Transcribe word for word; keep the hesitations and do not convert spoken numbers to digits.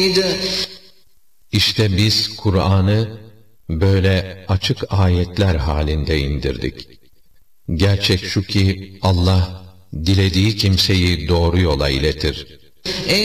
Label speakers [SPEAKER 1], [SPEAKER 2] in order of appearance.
[SPEAKER 1] İşte biz Kur'an'ı böyle açık ayetler halinde indirdik. Gerçek şu ki Allah dilediği kimseyi doğru yola iletir.